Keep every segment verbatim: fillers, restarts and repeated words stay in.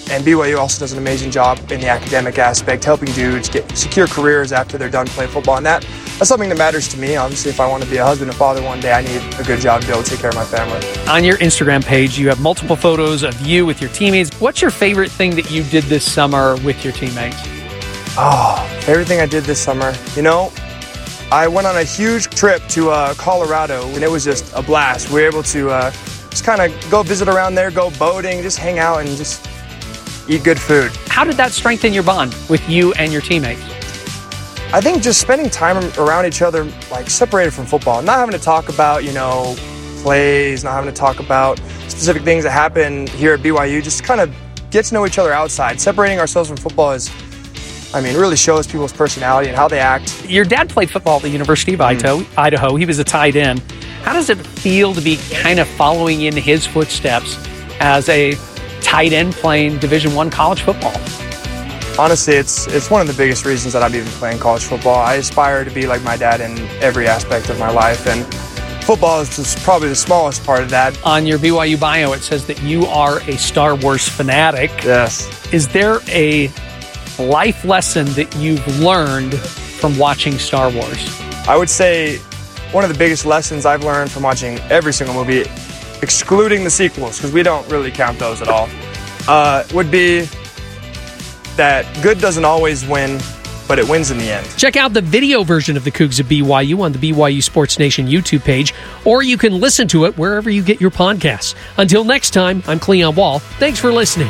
and B Y U also does an amazing job in the academic aspect, helping dudes get secure careers after they're done playing football. And that, that's something that matters to me. Obviously, if I want to be a husband and father one day, I need a good job to be able to take care of my family. On your Instagram page, you have multiple photos of you with your teammates. What's your favorite thing that you did this summer with your teammates? Oh, favorite thing I did this summer? You know, I went on a huge trip to uh, Colorado, and it was just a blast. We were able to uh, just kind of go visit around there, go boating, just hang out, and just eat good food. How did that strengthen your bond with you and your teammates? I think just spending time around each other, like separated from football, not having to talk about, you know, plays, not having to talk about specific things that happen here at B Y U, just kind of get to know each other outside. Separating ourselves from football is, I mean, really shows people's personality and how they act. Your dad played football at the University of Idaho. Mm. Idaho. He was a tight end. How does it feel to be kind of following in his footsteps as a tight end playing Division One college football? Honestly, it's it's one of the biggest reasons that I'm even playing college football. I aspire to be like my dad in every aspect of my life, and football is just probably the smallest part of that. On your B Y U bio, it says that you are a Star Wars fanatic. Yes. Is there a life lesson that you've learned from watching Star Wars? I would say one of the biggest lessons I've learned from watching every single movie, excluding the sequels, because we don't really count those at all, uh, would be that good doesn't always win, but it wins in the end. Check out the video version of the Cougs of B Y U on the B Y U Sports Nation YouTube page, or you can listen to it wherever you get your podcasts. Until next time, I'm Cleon Wall. Thanks for listening.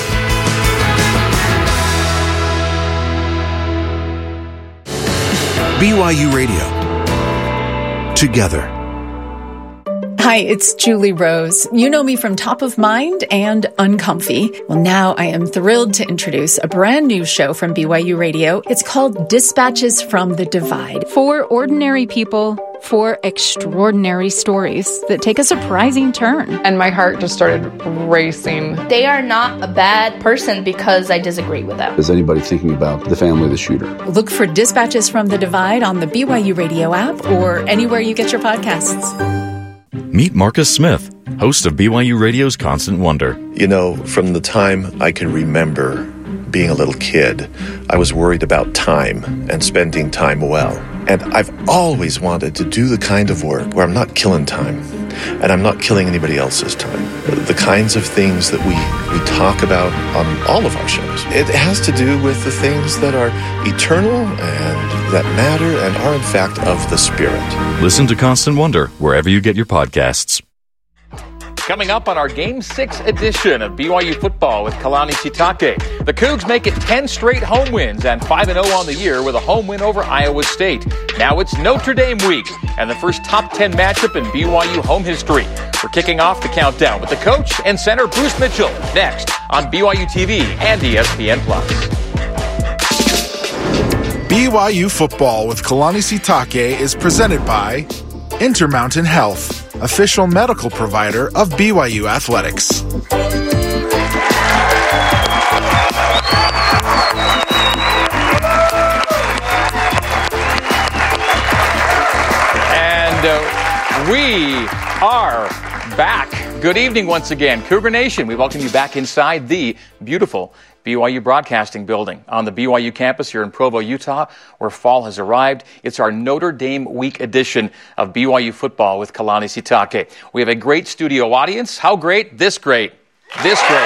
B Y U Radio. Together. Hi, it's Julie Rose. You know me from Top of Mind and Uncomfy. Well, now I am thrilled to introduce a brand new show from B Y U Radio. It's called Dispatches from the Divide. For ordinary people, for extraordinary stories that take a surprising turn. And my heart just started racing. They are not a bad person because I disagree with them. Is anybody thinking about the family of the shooter? Look for Dispatches from the Divide on the B Y U Radio app or anywhere you get your podcasts. Meet Marcus Smith, host of B Y U Radio's Constant Wonder. You know, from the time I can remember being a little kid, I was worried about time and spending time well. And I've always wanted to do the kind of work where I'm not killing time and I'm not killing anybody else's time. The kinds of things that we, we talk about on all of our shows. It has to do with the things that are eternal and that matter and are in fact of the Spirit. Listen to Constant Wonder wherever you get your podcasts. Coming up on our Game six edition of B Y U football with Kalani Sitake. The Cougs make it ten straight home wins and five and oh on the year with a home win over Iowa State. Now it's Notre Dame week and the first top ten matchup in B Y U home history. We're kicking off the countdown with the coach and center Bruce Mitchell next on B Y U T V and E S P N Plus. B Y U football with Kalani Sitake is presented by Intermountain Health, official medical provider of B Y U Athletics. And uh, we are back. Good evening once again. Cougar Nation, we welcome you back inside the beautiful B Y U Broadcasting Building on the B Y U campus here in Provo, Utah, where fall has arrived. It's our Notre Dame Week edition of B Y U football with Kalani Sitake. We have a great studio audience. How great? This great. This great.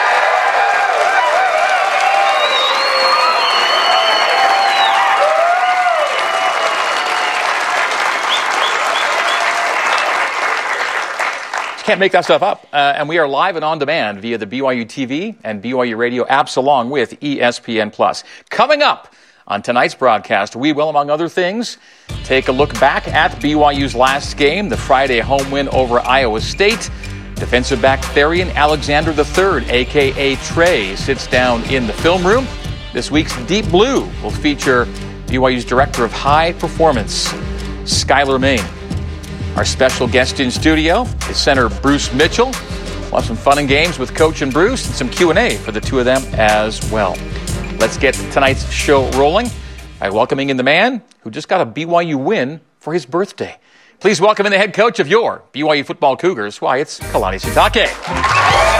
Can't make that stuff up. Uh, and we are live and on demand via the B Y U T V and B Y U Radio apps along with E S P N Plus. Coming up on tonight's broadcast, we will, among other things, take a look back at B Y U's last game, the Friday home win over Iowa State. Defensive back Therian Alexander the third, a k a. Trey, sits down in the film room. This week's Deep Blue will feature B Y U's Director of High Performance, Skylar Main. Our special guest in studio is center Bruce Mitchell. We'll have some fun and games with Coach and Bruce and some Q and A for the two of them as well. Let's get tonight's show rolling by welcoming in the man who just got a B Y U win for his birthday. Please welcome in the head coach of your B Y U football Cougars. Why, it's Kalani Sitake.